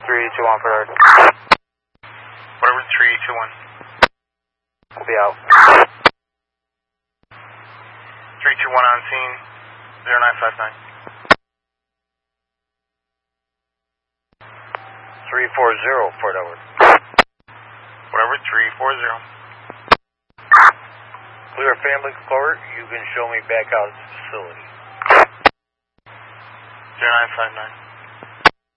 321 for Earth. Whatever, 321. We'll be out. 321 on scene, 0959. 340 Fort Edward. Whatever, 340. Clear family court, you can show me back out at the facility. 0959.